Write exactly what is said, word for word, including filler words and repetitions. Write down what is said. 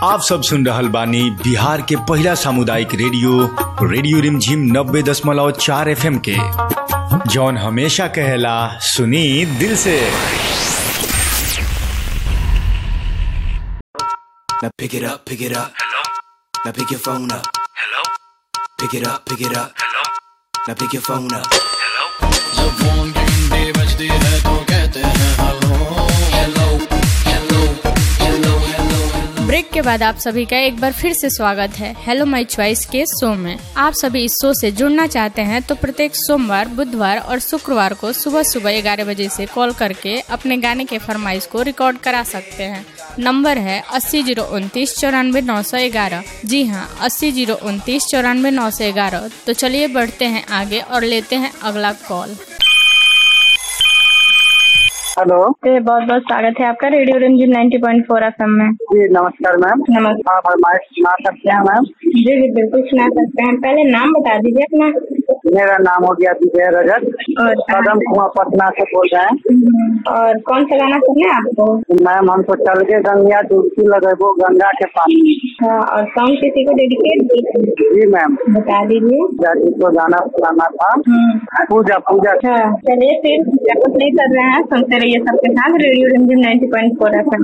आप सब सुन रहल बानी बिहार के पहला सामुदायिक रेडियो रेडियो रिमझिम नब्बे दशमलव चार एफ एम के, जौन हमेशा कहेला सुनी दिल से। Now pick it up, pick it up. Hello. Now pick your phone up. Hello. Pick it up, pick it up. Hello. Now pick your phone up. Hello. जब फोन की घंटी बजती है तो कहते हैं hello hello hello hello hello. Break के बाद आप सभी का एक बार फिर से स्वागत है हेलो माय चॉइस के शो में। आप सभी इस शो से जुड़ना चाहते हैं तो प्रत्येक सोमवार, बुधवार और शुक्रवार को सुबह सुबह ग्यारह बजे से कॉल करके अपने गाने के फरमाइश को रिकॉर्ड करा सकते हैं। नंबर है अस्सी जीरो उनतीस चौरानवे नौ सौ ग्यारह। जी हाँ, अस्सी जीरो उनतीस चौरानवे नौ सौ ग्यारह। तो चलिए बढ़ते हैं आगे और लेते हैं अगला कॉल। हेलो, बहुत बहुत स्वागत है आपका रेडियो रिमझिम नब्बे पॉइंट चार एफ एम में। जी नमस्कार मैम। नमस्कार। आप फरमाइश सुना सकते हैं मैम? जी जी बिल्कुल सुना सकते हैं। पहले नाम बता दीजिए अपना। मेरा नाम हो गया विजय रजत और कदम कुआं पटना से बोल रहे हैं। और कौन सा गाना सुनना है आपको? मैम हमको चल के गंगा डुबकी लगेबो गंगा के पानी। हाँ, और सॉन्ग किसी को डेडिकेट? जी मैम बता दीजिए। जाति को गाना सुनाना था। पूजा पूजा। चलिए फिर कुछ नहीं कर रहे हैं, सुनते रहिए सबके साथ रेडियो रिमझिम नब्बे पॉइंट चार एफ एम।